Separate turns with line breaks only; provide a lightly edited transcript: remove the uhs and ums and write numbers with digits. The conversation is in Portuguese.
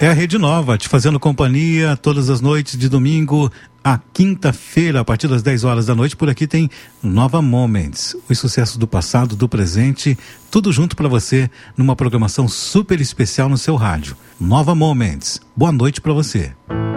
É a Rede Nova, te fazendo companhia todas as noites de domingo à quinta-feira, a partir das 10 horas da noite. Por aqui tem Nova Moments, os sucessos do passado, do presente, tudo junto para você numa programação super especial no seu rádio. Nova Moments, boa noite para você.